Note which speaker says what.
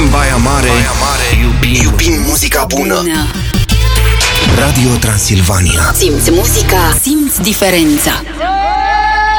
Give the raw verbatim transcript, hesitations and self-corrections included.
Speaker 1: Baia Mare, Baia Mare iubim, iubim muzica bună. bună Radio Transilvania.
Speaker 2: Simți muzica, simți diferența.